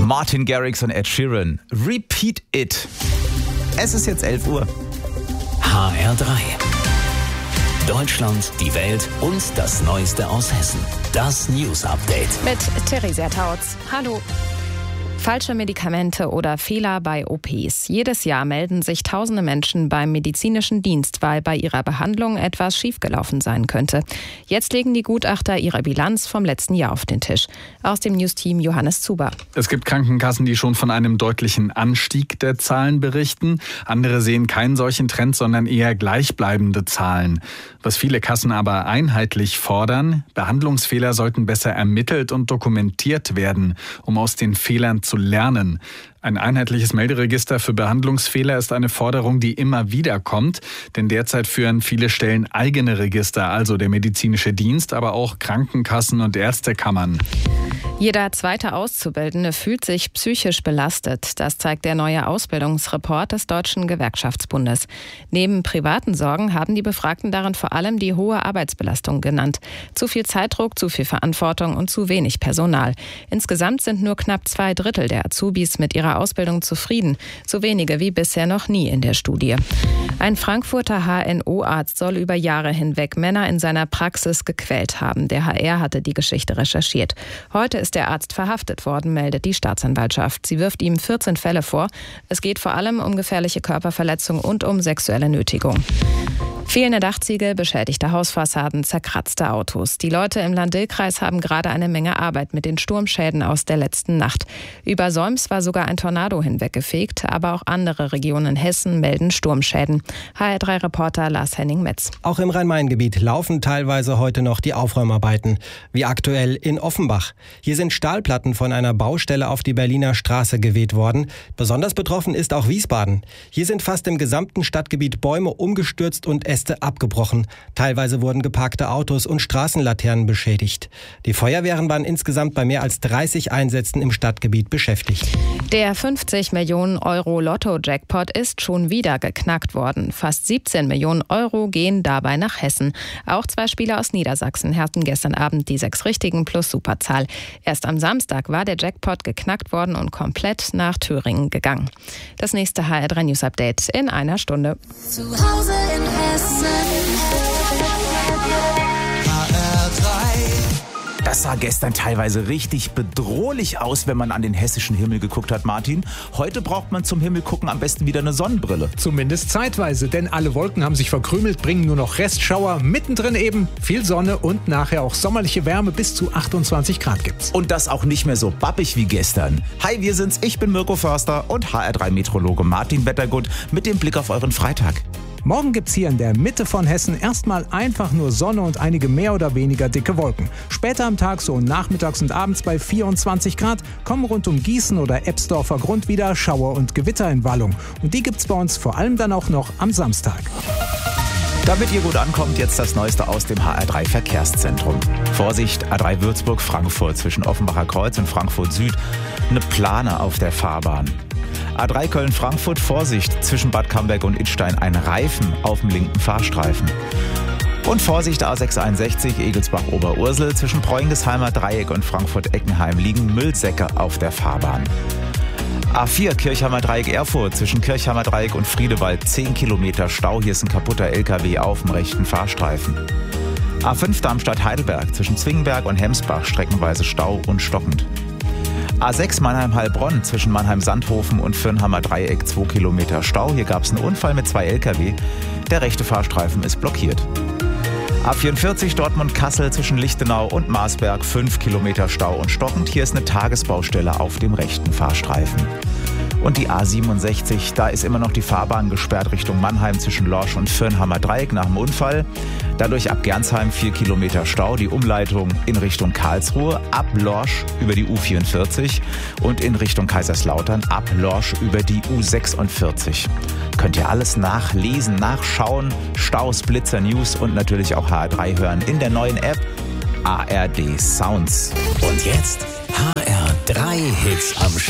Martin Garrix und Ed Sheeran. Repeat It. Es ist jetzt 11 Uhr. HR3. Deutschland, die Welt und das Neueste aus Hessen. Das News Update. Mit Theresia Tautz. Hallo. Falsche Medikamente oder Fehler bei OPs. Jedes Jahr melden sich tausende Menschen beim medizinischen Dienst, weil bei ihrer Behandlung etwas schiefgelaufen sein könnte. Jetzt legen die Gutachter ihre Bilanz vom letzten Jahr auf den Tisch. Aus dem News-Team Johannes Zuber. Es gibt Krankenkassen, die schon von einem deutlichen Anstieg der Zahlen berichten. Andere sehen keinen solchen Trend, sondern eher gleichbleibende Zahlen. Was viele Kassen aber einheitlich fordern: Behandlungsfehler sollten besser ermittelt und dokumentiert werden, um aus den Fehlern zu lernen. Ein einheitliches Melderegister für Behandlungsfehler ist eine Forderung, die immer wieder kommt, denn derzeit führen viele Stellen eigene Register, also der medizinische Dienst, aber auch Krankenkassen und Ärztekammern. Jeder zweite Auszubildende fühlt sich psychisch belastet. Das zeigt der neue Ausbildungsreport des Deutschen Gewerkschaftsbundes. Neben privaten Sorgen haben die Befragten darin vor allem die hohe Arbeitsbelastung genannt. Zu viel Zeitdruck, zu viel Verantwortung und zu wenig Personal. Insgesamt sind nur knapp 2/3 der Azubis mit ihrer Ausbildung zufrieden. So wenige wie bisher noch nie in der Studie. Ein Frankfurter HNO-Arzt soll über Jahre hinweg Männer in seiner Praxis gequält haben. Der HR hatte die Geschichte recherchiert. Heute ist der Arzt verhaftet worden, meldet die Staatsanwaltschaft. Sie wirft ihm 14 Fälle vor. Es geht vor allem um gefährliche Körperverletzung und um sexuelle Nötigung. Fehlende Dachziegel, beschädigte Hausfassaden, zerkratzte Autos. Die Leute im Lahn-Dill-Kreis haben gerade eine Menge Arbeit mit den Sturmschäden aus der letzten Nacht. Über Solms war sogar ein Tornado hinweggefegt, aber auch andere Regionen in Hessen melden Sturmschäden. HR3-Reporter Lars Henning-Metz. Auch im Rhein-Main-Gebiet laufen teilweise heute noch die Aufräumarbeiten, wie aktuell in Offenbach. Hier sind Stahlplatten von einer Baustelle auf die Berliner Straße geweht worden. Besonders betroffen ist auch Wiesbaden. Hier sind fast im gesamten Stadtgebiet Bäume umgestürzt und Äste abgebrochen. Teilweise wurden geparkte Autos und Straßenlaternen beschädigt. Die Feuerwehren waren insgesamt bei mehr als 30 Einsätzen im Stadtgebiet beschäftigt. Der 50 Millionen Euro Lotto-Jackpot ist schon wieder geknackt worden. Fast 17 Millionen Euro gehen dabei nach Hessen. Auch 2 Spieler aus Niedersachsen hatten gestern Abend die 6 Richtigen plus Superzahl. Erst am Samstag war der Jackpot geknackt worden und komplett nach Thüringen gegangen. Das nächste HR3 News Update in einer Stunde. Zu Hause in Hessen. Das sah gestern teilweise richtig bedrohlich aus, wenn man an den hessischen Himmel geguckt hat, Martin. Heute braucht man zum Himmel gucken am besten wieder eine Sonnenbrille. Zumindest zeitweise, denn alle Wolken haben sich verkrümelt, bringen nur noch Restschauer. Mittendrin eben viel Sonne und nachher auch sommerliche Wärme, bis zu 28 Grad gibt's. Und das auch nicht mehr so babbig wie gestern. Hi, wir sind's, ich bin Mirko Förster und HR3-Meteorologe Martin Wettergut mit dem Blick auf euren Freitag. Morgen gibt's hier in der Mitte von Hessen erstmal einfach nur Sonne und einige mehr oder weniger dicke Wolken. Später am Tag, so nachmittags und abends bei 24 Grad, kommen rund um Gießen oder Ebsdorfer Grund wieder Schauer und Gewitter in Wallung. Und die gibt's bei uns vor allem dann auch noch am Samstag. Damit ihr gut ankommt, jetzt das Neueste aus dem HR3 Verkehrszentrum. Vorsicht, A3 Würzburg-Frankfurt zwischen Offenbacher Kreuz und Frankfurt Süd. Eine Plane auf der Fahrbahn. A3 Köln-Frankfurt, Vorsicht, zwischen Bad Camberg und Idstein ein Reifen auf dem linken Fahrstreifen. Und Vorsicht, A661 Egelsbach-Oberursel, zwischen Preungesheimer Dreieck und Frankfurt-Eckenheim liegen Müllsäcke auf der Fahrbahn. A4 Kirchheimer Dreieck Erfurt, zwischen Kirchheimer Dreieck und Friedewald 10 Kilometer Stau, hier ist ein kaputter LKW auf dem rechten Fahrstreifen. A5 Darmstadt-Heidelberg, zwischen Zwingenberg und Hemsbach streckenweise Stau und stockend. A6 Mannheim-Heilbronn, zwischen Mannheim-Sandhofen und Fürnhammer Dreieck 2 Kilometer Stau. Hier gab es einen Unfall mit 2 LKW. Der rechte Fahrstreifen ist blockiert. A44 Dortmund-Kassel zwischen Lichtenau und Marsberg 5 Kilometer Stau und stockend. Hier ist eine Tagesbaustelle auf dem rechten Fahrstreifen. Und die A67, da ist immer noch die Fahrbahn gesperrt Richtung Mannheim zwischen Lorsch und Fürnhammer Dreieck nach dem Unfall. Dadurch ab Gernsheim 4 Kilometer Stau, die Umleitung in Richtung Karlsruhe, ab Lorsch über die U44 und in Richtung Kaiserslautern ab Lorsch über die U46. Könnt ihr alles nachlesen, nachschauen, Staus, Blitzer, News und natürlich auch HR3 hören in der neuen App ARD Sounds. Und jetzt HR3 Hits am